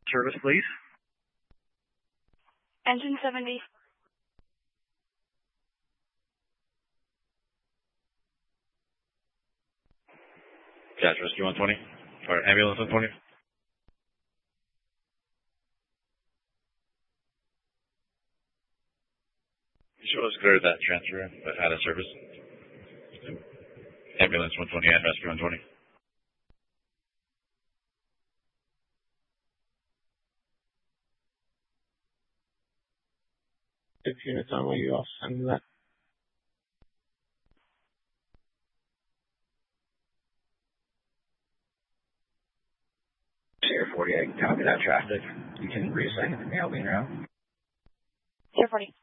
service, please? Engine 70. Dispatch Rescue 120, or Ambulance 120. You should have cleared that transfer, but had a service. Ambulance 120 and Rescue 120. 6 units on way, you all send that. Sierra 40, I copy that traffic. You can reassign it to me, I'll be around. Sierra 40.